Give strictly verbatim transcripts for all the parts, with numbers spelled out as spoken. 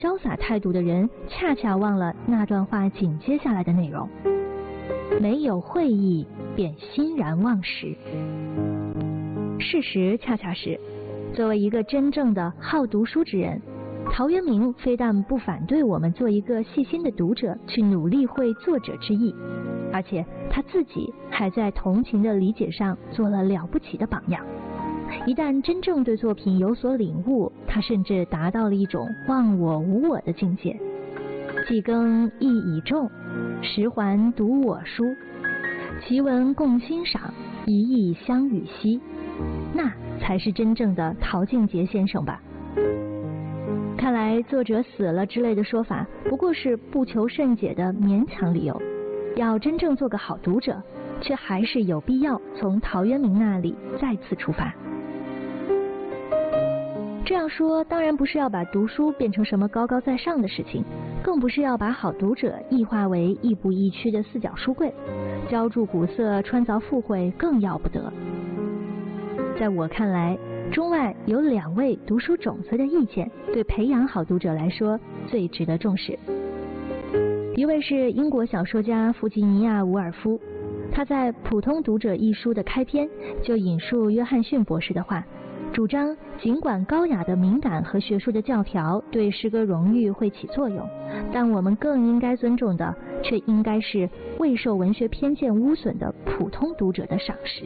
潇洒态度的人恰恰忘了那段话紧接下来的内容：没有会意，便欣然忘食。事实恰恰是，作为一个真正的好读书之人，陶渊明非但不反对我们做一个细心的读者，去努力会作者之意，而且他自己还在同情的理解上做了了不起的榜样。一旦真正对作品有所领悟，他甚至达到了一种忘我无我的境界。既耕亦以众，十环读我书，其文共欣赏，一意相与兮。那才是真正的陶敬节先生吧。看来作者死了之类的说法不过是不求甚解的勉强理由，要真正做个好读者，却还是有必要从陶渊明那里再次出发。这样说当然不是要把读书变成什么高高在上的事情，更不是要把好读者异化为亦步亦趋的四角书柜，浇筑古色穿凿附会更要不得。在我看来，中外有两位读书种子的意见对培养好读者来说最值得重视。一位是英国小说家弗吉尼亚·伍尔夫，他在《普通读者》一书的开篇就引述约翰逊博士的话，主张尽管高雅的敏感和学术的教条对诗歌荣誉会起作用，但我们更应该尊重的却应该是未受文学偏见污损的普通读者的赏识。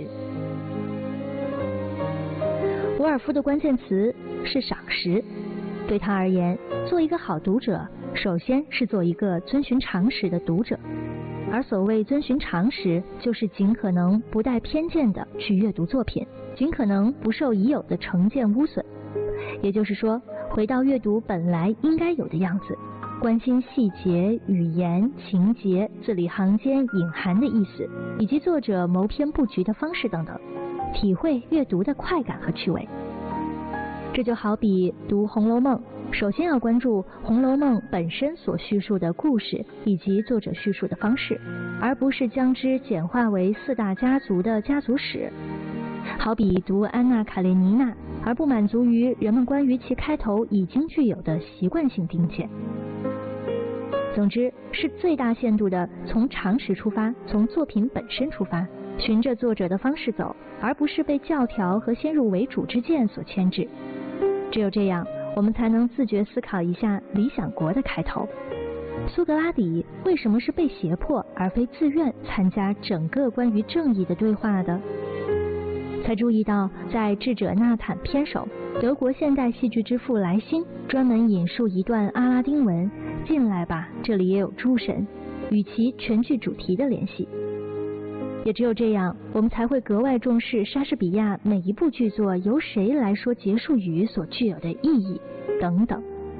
伍尔夫的关键词是赏识。对他而言，做一个好读者，首先是做一个遵循常识的读者。而所谓遵循常识，就是尽可能不带偏见的去阅读作品，尽可能不受已有的成见污损。也就是说，回到阅读本来应该有的样子，关心细节、语言、情节、字里行间隐含的意思，以及作者谋篇布局的方式等等，体会阅读的快感和趣味。这就好比读《红楼梦》，首先要关注《红楼梦》本身所叙述的故事以及作者叙述的方式，而不是将之简化为四大家族的家族史。好比读《安娜·卡列尼娜》，而不满足于人们关于其开头已经具有的习惯性定见。总之，是最大限度的从常识出发，从作品本身出发，循着作者的方式走，而不是被教条和先入为主之见所牵制。只有这样，我们才能自觉思考一下《理想国》的开头。苏格拉底为什么是被胁迫而非自愿参加整个关于正义的对话的？才注意到，在《智者纳坦》篇首，德国现代戏剧之父莱辛专门引述一段阿拉丁文：“进来吧，这里也有诸神”，与其全剧主题的联系。也只有这样，我们才会格外重视莎士比亚每一部剧作由谁来说结束语所具有的意义等等。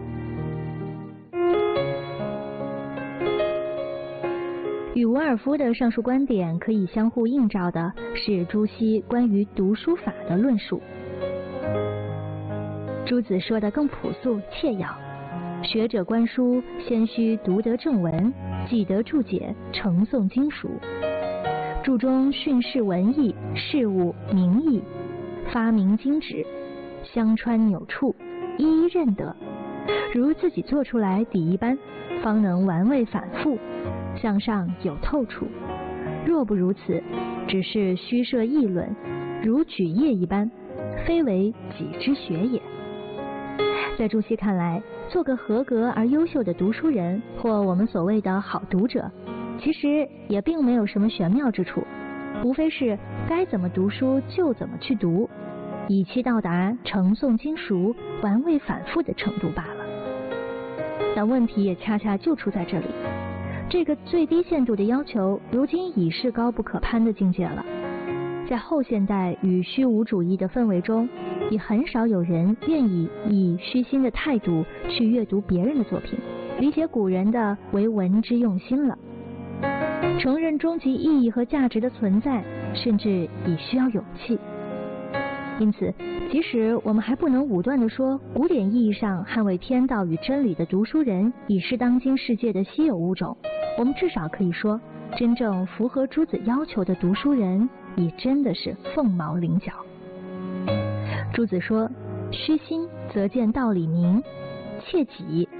与伍尔夫的上述观点可以相互映照的是朱熹关于读书法的论述。朱子说的更朴素切要：学者观书，先须读得正文，记得注解，承诵经熟。注中训示文义，事物名义，发明精直，相穿扭处，一一认得，如自己做出来底一般，方能玩味反复，向上有透处。若不如此，只是虚设议论，如举业一般，非为己之学也。在朱熹看来，做个合格而优秀的读书人，或我们所谓的好读者，其实也并没有什么玄妙之处，无非是该怎么读书就怎么去读，以期到达承诵经熟、玩味反复的程度罢了。但问题也恰恰就出在这里，这个最低限度的要求，如今已是高不可攀的境界了。在后现代与虚无主义的氛围中，已很少有人愿意以虚心的态度去阅读别人的作品，理解古人的为文之用心了。承认终极意义和价值的存在，甚至已需要勇气。因此，即使我们还不能武断地说古典意义上捍卫天道与真理的读书人已是当今世界的稀有物种，我们至少可以说，真正符合朱子要求的读书人已真的是凤毛麟角。朱子说：虚心则见道理明，切己